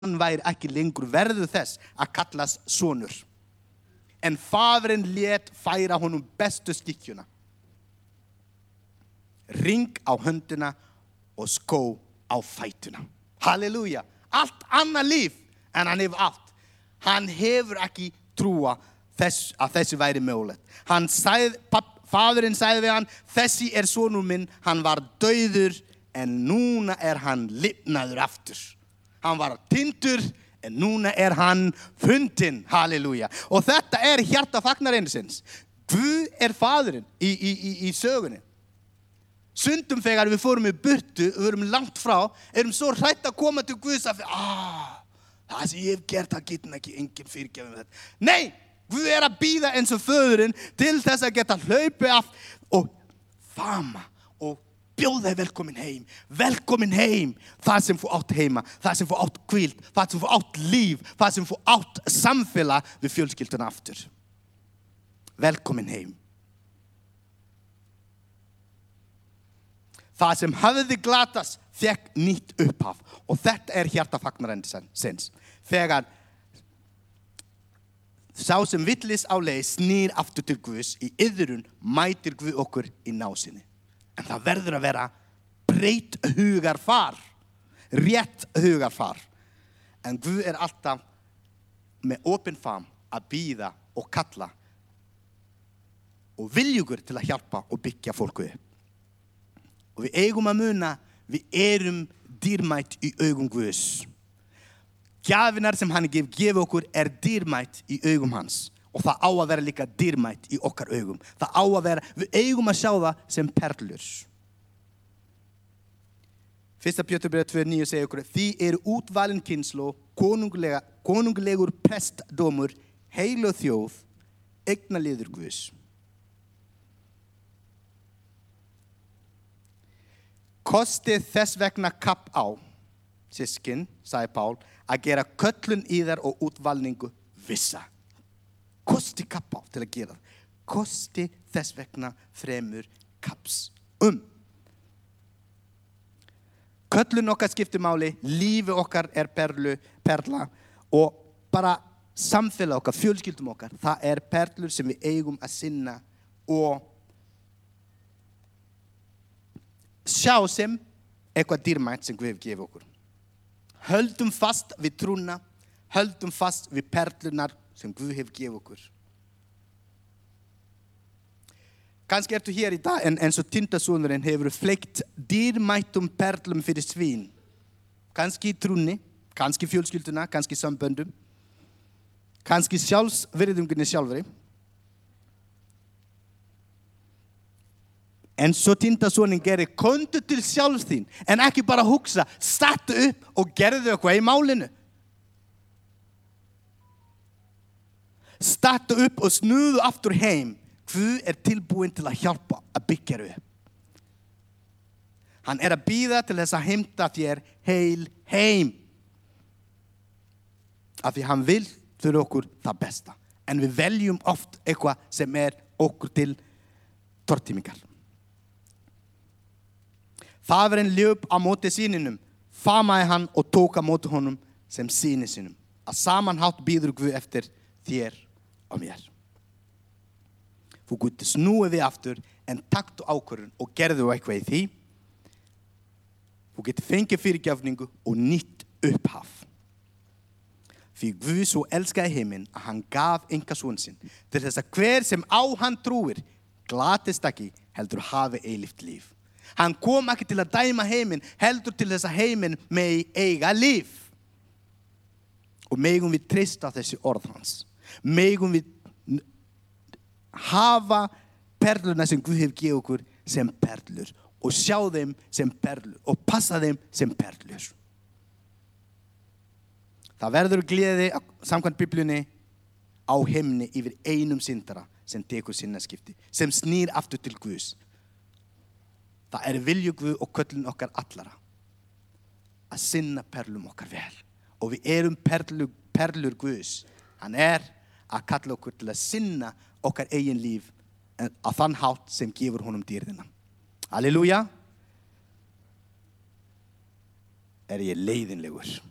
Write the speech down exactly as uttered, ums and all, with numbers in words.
hann væri ekki lengur verður þess að kallast sonur. En fadurinn lét færa honum bestu skikkjuna. Ring á höndina og skó á fætuna. Halleluja. Allt annað líf en hann hefur átt. Hann hefur ekki trúa þess, að þessi væri mögulegt. Hann sagði, fadurinn sagði við hann, þessi er sonur minn, hann var dauður, en núna er hann lifnaður aftur. Hann var týndur, en núna er hann fundinn. Halleluja. Og þetta er hjarta fagnarins. Guð er fadurinn í, í, í, í sögunni. Sundum þegar við fórum í burtu, við erum langt frá, erum svo hrætt að koma til Guðs að ah, það sem ég hef gert, það getur ekki enginn fyrirgefið með þetta. Nei, Guð er að bíða eins og föðurinn til þess að geta hlaupið af og fama og bjóða þig velkomin heim, velkomin heim, það sem þú átt heima, það sem þú átt hvíld, það sem þú átt líf, það sem þú átt samfélag við fjölskylduna aftur. Velkomin heim. Það sem hafði glatast fekk nýtt upphaf og þetta er hjarta fagnarins. Þegar sá sem villis á leið snýr aftur til Guðs í iðrun mætir Guð okkur í násinni. En það verður að vera breytt hugarfar, rétt hugarfar. En Guð er alltaf með opinn faðm að bíða og kalla og viljugur til að hjálpa og byggja fólku upp. Og við eigum að muna, við erum dýrmætt í augum Guðs. Gjafinar sem hann gef, gef okkur er dýrmætt í augum hans. Og það á að vera líka dýrmætt í okkar augum. Það á að vera, við eigum að sjá það sem perlur. Fyrsta Pétursbréf tvö níu segir okkur, því eru útvalin kynslóð, konunglega, konunglegur prestdómur, heilög þjóð, eignaliður Guðs. Kostið þess vegna kapp á, sískin, sagði Pál, að gera köllun í þær og útvalningu vissa. Kosti kapp á til að gera það. Kosti þess vegna fremur kapps um. Köllun okkar skiptir máli, lífi okkar er perlu, perla og bara samfélag okkar, fjölskyldum okkar, það er perlur sem við eigum að sinna og sjá sem eitthvað dýrmætt sem Guð hefur gefið okkur. Höldum fast við trúna, höldum fast við perlunar sem Guð hefur gefið okkur. Kannski ertu hér í dag en eins og tindasonurinn hefur fleikt dýrmættum perlum fyrir svín. Kannski í trúni, kannski fjölskylduna, kannski samböndum, kannski sjálfsvirðingunni sjálfri. En svo tindasoninn gerir, komdu til sjálfs þín, en ekki bara hugsa, stattu upp og gerðu eitthvað í málinu. Stattu upp og snúðu aftur heim. Guð er tilbúinn til að hjálpa að byggja upp. Hann er að bíða til þess að heimta þér heil heim. Af því hann vil fyrir okkur það besta. En við veljum oft eitthvað sem er okkur til tortímingar. Fadurinn löp á móti síninum, famaði hann og tók á móti honum sem síni sínum. Að samanhátt býður Guð eftir þér og mér. Þú getur snúið við aftur en taktu ákvörðun og gerðu eitthvað í því. Þú getur fengið fyrirgefningu og nýtt upphaf. Því Guð svo elskaði heiminn að hann gaf einkason sinn til þess að hver sem á hann trúir glatist ekki heldur hafi eilíft líf. Hann kom ekki til að dæma heiminn, heldur til þess að heiminn megi eiga líf. Og megum við treysta þessi orð hans. Megum við hafa perlurna sem Guð hefur gefið okkur sem perlur og sjá þeim sem perlur og passa þeim sem perlur. Það verður gleði samkvæmt Biblíunni á himni yfir einum syndara sem tekur sinnaskipti, sem snýr aftur til Guðs. Það er vilju Guð og köllun okkar allara að sinna perlum okkar vel. Og við erum perlur, perlur Guðs. Hann er að kalla okkur til að sinna okkar eigin líf á þann hátt sem gefur honum dýrðina. Halleluja. Er ég leiðinlegur?